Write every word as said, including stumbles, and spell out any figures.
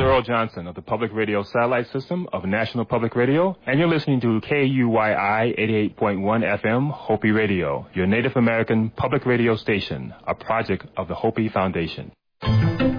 Earl Johnson of the Public Radio Satellite System of National Public Radio, and you're listening to K U Y I eighty-eight point one F M Hopi Radio, your Native American public radio station, a project of the Hopi Foundation.